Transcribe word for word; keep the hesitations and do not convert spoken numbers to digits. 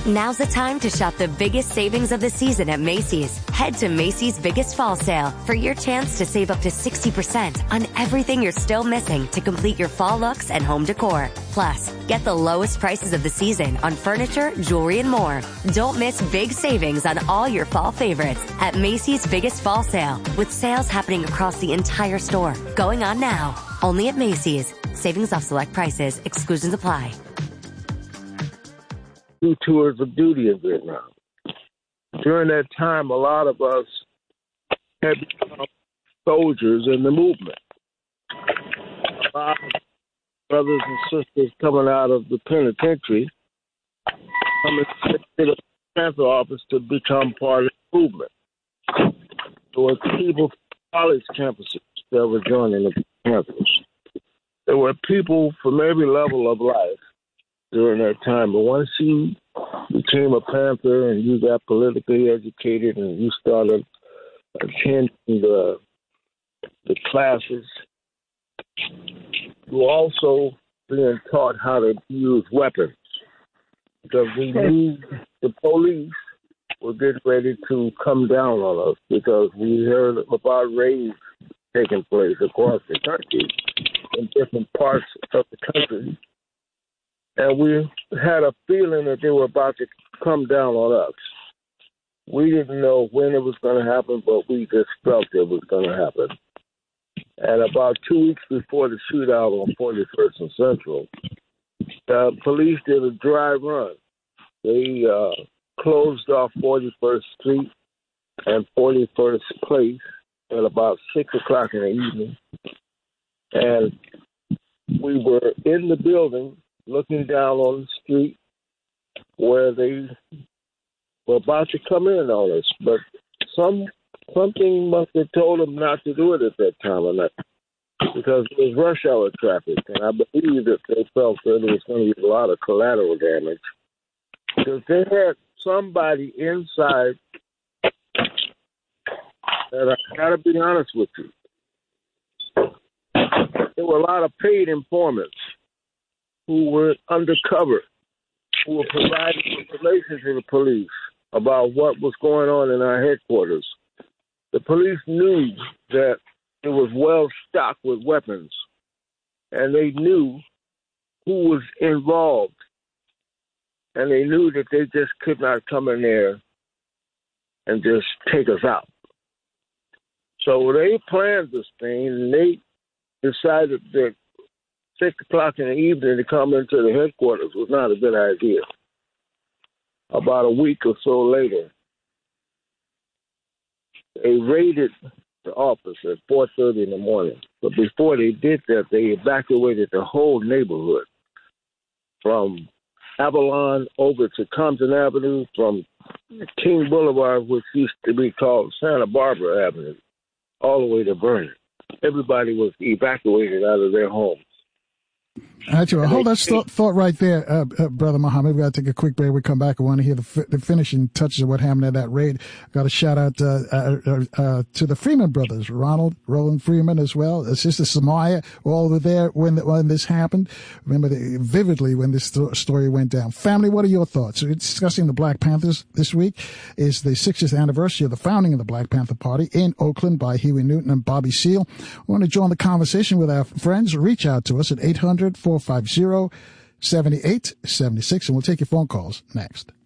Now's the time to shop the biggest savings of the season at Macy's. Head to Macy's Biggest Fall Sale for your chance to save up to sixty percent on everything you're still missing to complete your fall looks and home decor. Plus, get the lowest prices of the season on furniture, jewelry, and more. Don't miss big savings on all your fall favorites at Macy's Biggest Fall Sale, with sales happening across the entire store. Going on now. Only at Macy's. Savings off select prices. Exclusions apply. Two tours of duty in Vietnam. During that time, a lot of us had become soldiers in the movement. A lot of brothers and sisters coming out of the penitentiary coming to the Panther office to become part of the movement. There were people from college campuses that were joining the Panthers. There were people from every level of life during that time. But once you became a Panther and you got politically educated and you started attending the, the classes, you were also being taught how to use weapons. Because we knew the police were getting ready to come down on us because we heard about raids taking place across the country in different parts of the country. And we had a feeling that they were about to come down on us. We didn't know when it was going to happen, but we just felt it was going to happen. And about two weeks before the shootout on forty-first and Central, the police did a dry run. They uh, closed off forty-first Street and forty-first Place at about six o'clock in the evening. And we were in the building looking down on the street where they were about to come in on us. But some something must have told them not to do it at that time of night because it was rush hour traffic. And I believe that they felt that there was going to be a lot of collateral damage because they had somebody inside that I got to be honest with you. There were a lot of paid informants who were undercover, who were providing information to the police about what was going on in our headquarters. The police knew that it was well stocked with weapons, and they knew who was involved, and they knew that they just could not come in there and just take us out. So they planned this thing, and they decided that six o'clock in the evening to come into the headquarters was not a good idea. About a week or so later, they raided the office at four thirty in the morning. But before they did that, they evacuated the whole neighborhood from Avalon over to Compton Avenue, from King Boulevard, which used to be called Santa Barbara Avenue, all the way to Vernon. Everybody was evacuated out of their homes. Actually, well, hold that st- thought right there, uh, uh, Brother Muhammad. We've got to take a quick break. We come back. I want to hear the, f- the finishing touches of what happened at that raid. Got a shout out uh, uh, uh, to the Freeman brothers, Ronald, Roland Freeman as well. Uh, Sister Samaya, all were there when the, when this happened. Remember the, vividly when this st- story went down. Family, what are your thoughts? We're discussing the Black Panthers this week. Is the sixtieth anniversary of the founding of the Black Panther Party in Oakland by Huey Newton and Bobby Seale. We want to join the conversation with our friends. Reach out to us at eight hundred, four five zero, seven eight seven six, and we'll take your phone calls next.